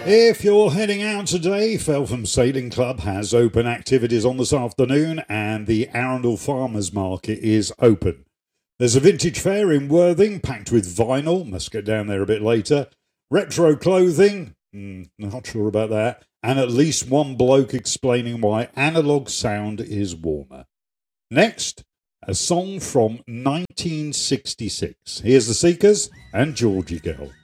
If you're heading out today, Feltham Sailing Club has open activities on this afternoon and the Arundel Farmers Market is open. There's a vintage fair in Worthing packed with vinyl, must get down there a bit later, retro clothing, not sure about that, and at least one bloke explaining why analog sound is warmer. Next, a song from 1966. Here's The Seekers and Georgie Girl.